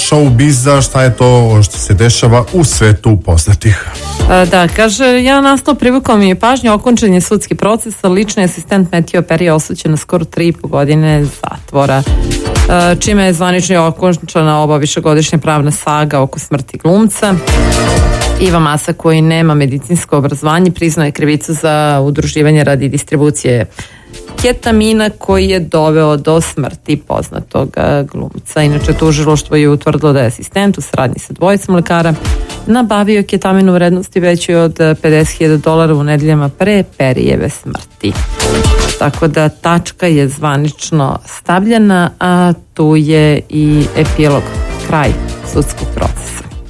showbiza, šta je to što se dešava u svetu poznatih. Da, kaže, ja nastav privukao mi je pažnje, okončan je sudski proces, a lični asistent Metio Perry osuđen na skoro 3,5 godine zatvora, čime je zvanično okončana ova višegodišnja pravna saga oko smrti glumca. Iva Masa, koji nema medicinsko obrazovanje, priznao je krivicu za udruživanje radi distribucije ketamina koji je doveo do smrti poznatog glumca. Inače, tužilaštvo je utvrdilo da je asistent u saradnji sa dvojicom lekara nabavio ketamin u vrednosti većoj od $50,000 u nedeljama pre Perijeve smrti. Tako da tačka je zvanično stavljena, a tu je i epilog, kraj sudskog procesa.